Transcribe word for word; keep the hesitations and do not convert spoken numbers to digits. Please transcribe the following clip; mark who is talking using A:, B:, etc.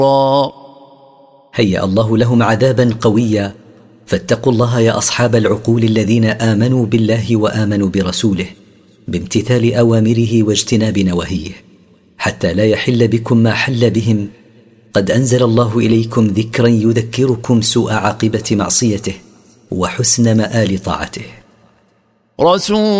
A: هيأ الله لهم عذابا قويا. فاتقوا الله يا أصحاب العقول الذين آمنوا بالله وآمنوا برسوله بامتثال أوامره واجتناب نواهيه، حتى لا يحل بكم ما حل بهم. قد أنزل الله إليكم ذكرا يذكركم سوء عاقبة معصيته وحسن مآل طاعته.
B: رسول